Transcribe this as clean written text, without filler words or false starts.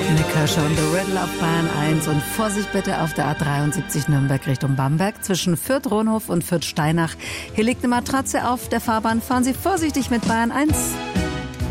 Nick Kershaw und The Riddle auf Bayern 1 und Vorsicht bitte auf der A73 Nürnberg Richtung Bamberg zwischen Fürth-Rohnhof und Fürth-Steinach. Hier liegt eine Matratze auf der Fahrbahn. Fahren Sie vorsichtig mit Bayern 1.